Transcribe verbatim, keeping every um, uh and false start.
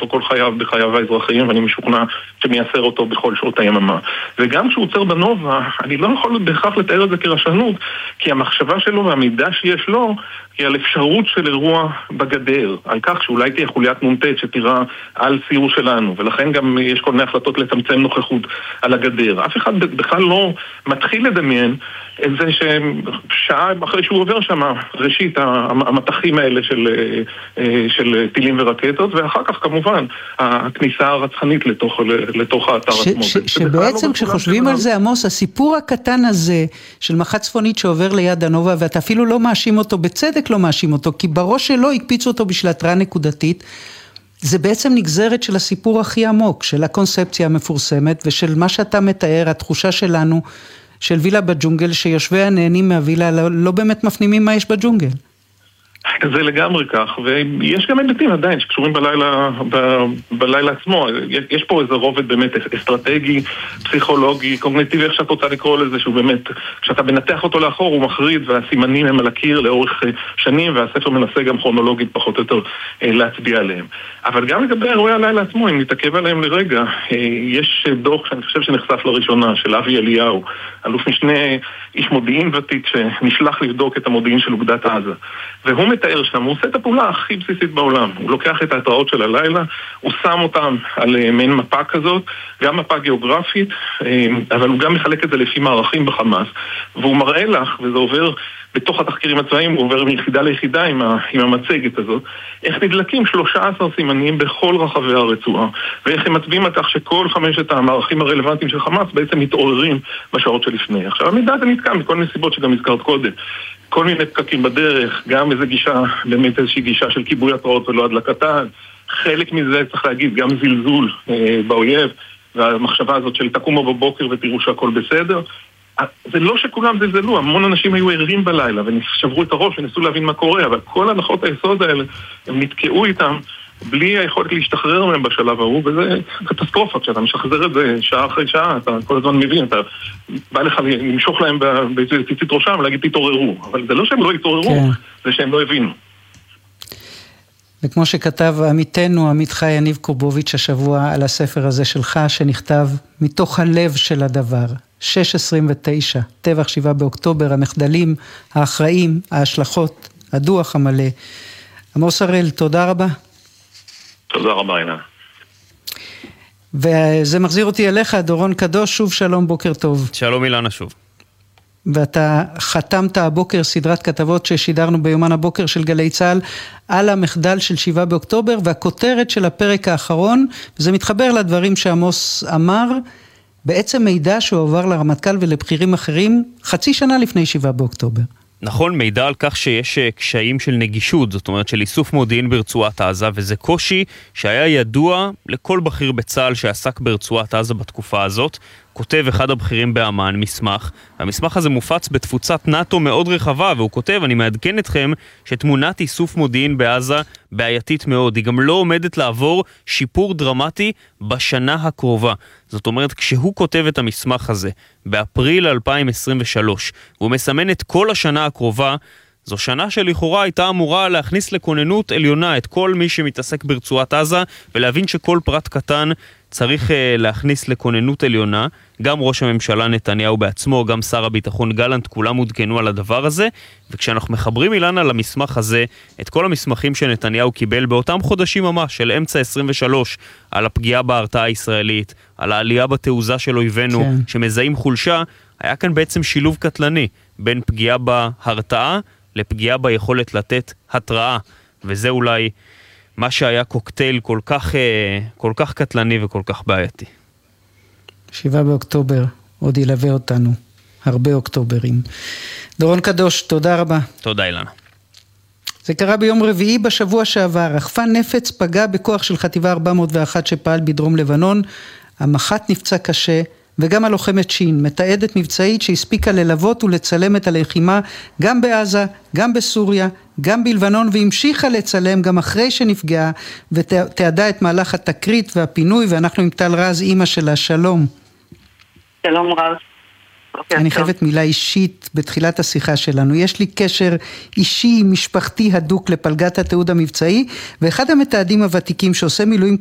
אותו כל חייו בחייו האזרחיים, ואני משוכנע שמייסר אותו בכל שעות היממה. וגם כשהוא עוצר בנובה, אני לא יכול בהכרח לתאר את זה כרשנות, כי המחשבה שלו והמידע שיש לו היא על אפשרות של אירוע בגדר, על כך שאולי תהיה חוליית נונטט שתירה על סיור שלנו, ולכן גם יש כל מיני החלטות לצמצם נוכחות על הגדר. אף אחד בכלל לא מתחיל לדמיין את זה ששעה אחרי שהוא עובר שם, ראשית המתחים האלה של, של טילים ורקטות, ואחר כך כמובן הכניסה הרצחנית לתוך, לתוך האתר עצמו. שבעצם כשחושבים על זה, עמוס, הסיפור הקטן הזה של מח"ט צפונית שעובר ליד הנובה, ואתה אפילו לא מאשים אותו, בצדק לא מאשים אותו, כי בראש שלו הקפיצו אותו בשביל התראה נקודתית, זה בעצם נגזרת של הסיפור הכי עמוק, של הקונספציה המפורסמת, ושל מה שאתה מתאר, התחושה שלנו, של וילה בג'ונגל, שיושבי הנהנים מהווילה לא, לא באמת מפנימים מה יש בג'ונגל. זה לגמרי כך, ויש גם היבטים עדיין שקשורים בלילה, ב, בלילה עצמו. יש פה איזה רובד באמת אסטרטגי, פסיכולוגי, קוגניטיבי, איך שאת רוצה לקרוא לזה, שהוא באמת, כשאתה מנתח אותו לאחור הוא מחריד, והסימנים הם על הקיר לאורך שנים, והספר מנסה גם כרונולוגית פחות או יותר להצביע עליהם. אבל גם לגבי אירועי הלילה עצמו, אם נתעכב עליהם לרגע, יש דוח שאני חושב שנחשף לראשונה, של אבי אליהו, אלוף משנה איש מודיעין ותיק שנשלח לבדוק את המודיעין של אוגדת עזה. והוא מתאר שם, הוא עושה את הפעולה הכי בסיסית בעולם. הוא לוקח את ההתראות של הלילה, הוא שם אותם על מעין מפה כזאת, גם מפה גיאוגרפית, אבל הוא גם מחלק את זה לפי מערכים בחמאס, והוא מראה לך, וזה עובר בתוך התחקירים הצבאיים, הוא עובר מיחידה ליחידה עם, ה, עם המצגת הזאת, איך נדלקים שלושה עשר סימנים בכל רחבי הרצועה, ואיך הם מצביעים על כך שכל חמשת המערכים הרלוונטיים של חמאס בעצם מתעוררים בשעות שלפני. עכשיו, המידע זה נתקע מכל מיני סיבות שגם הזכרת קודם. כל מיני פקקים בדרך, גם איזו גישה, באמת איזושהי גישה של כיבוי התראות ולא הדלקתן. חלק מזה, צריך להגיד, גם זלזול אה, באויב, והמחשבה הזאת של תקומו בבוקר ותראו שהכל בסדר. זה לא שכולם זלזלו, המון אנשים היו ערים בלילה ושברו את הראש וניסו להבין מה קורה, אבל כל הנחות היסוד האלה, הם נתקעו איתם בלי היכולת להשתחרר מהם בשלב ההוא, וזה קטסטרופה, כשאתה משחזר את זה שעה אחרי שעה, אתה כל הזמן מבין, אתה בא לך למשוך להם בציצית ראשם ולהגיד תתעוררו, אבל זה לא שהם לא התעוררו, כן. זה שהם לא הבינו. וכמו שכתב עמיתנו, עמיתך יניב קורבוביץ' השבוע על הספר הזה שלך, שנכתב מתוך הלב של הדבר, שש עשרים ותשע, טבח שבעה באוקטובר, המחדלים, האחראים, ההשלכות, הדוח המלא. עמוס הראל, תודה רבה. תודה רבה, עינה. וזה מחזיר אותי אליך, דורון קדוש, שוב שלום, בוקר טוב. שלום אילנה שוב. ואתה חתמת הבוקר סדרת כתבות ששידרנו ביומן הבוקר של גלי צהל על המחדל של שבעה באוקטובר, והכותרת של הפרק האחרון, וזה מתחבר לדברים שעמוס אמר, בעצם מידע שהוא עבר לרמטכ"ל ולבחירים אחרים חצי שנה לפני שבעה באוקטובר. נכון, מידע על כך שיש קשיים של נגישות, זאת אומרת של איסוף מודיעין ברצועת עזה, וזה קושי שהיה ידוע לכל בכיר בצה"ל שעסק ברצועת עזה בתקופה הזאת. כותב אחד הבכירים באמן מסמך, המסמך הזה מופץ בתפוצת נאטו מאוד רחבה, והוא כותב, אני מעדכן אתכם שתמונת איסוף מודיעין בעזה בעייתית מאוד, היא גם לא עומדת לעבור שיפור דרמטי בשנה הקרובה. זאת אומרת, כשהוא כותב את המסמך הזה באפריל אלפיים עשרים ושלוש, הוא מסמן את כל השנה הקרובה, זו שנה שלכאורה הייתה אמורה להכניס לכוננות עליונה את כל מי שמתעסק ברצועת עזה, ולהבין שכל פרט קטן צריך uh, להכניס לכוננות עליונה. גם ראש הממשלה נתניהו בעצמו, גם שר הביטחון גלנט, כולם הודכנו על הדבר הזה, וכשאנחנו מחברים אילנה למסמך הזה, את כל המסמכים שנתניהו קיבל באותם חודשים ממש, של אמצע עשרים ושלוש, על הפגיעה בהרתעה הישראלית, על העלייה בתעוזה של אויבינו, כן. שמזהים חולשה, היה כאן בעצם שילוב קטלני, בין פגיעה בהרתעה, לפגיעה ביכולת לתת התראה, וזה אולי מה שהיה קוקטייל כל כך, כל כך קטלני וכל כך בעייתי. שבעה באוקטובר, עוד ילווה אותנו, הרבה אוקטוברים. דורון קדוש, תודה רבה. תודה אילנה. זה קרה ביום רביעי בשבוע שעבר, רחפן נפץ פגע בכוח של חטיבה ארבע מאות ואחת שפעל בדרום לבנון, המח"ט נפצע קשה, וגם הלוחמת שין, מתעדת מבצעית שהספיקה ללוות ולצלם את הלחימה גם בעזה, גם בסוריה, גם בלבנון, והמשיכה לצלם גם אחרי שנפגעה, ותעדה את מהלך התקרית והפינוי, ואנחנו עם טל רז, אמא שלה, שלום. שלום רז. אני חייבת מילה אישית בתחילת השיחה שלנו. יש לי קשר אישי, משפחתי הדוק לפלגת התיעוד המבצעי, ואחד המתעדים הוותיקים שעושה מילואים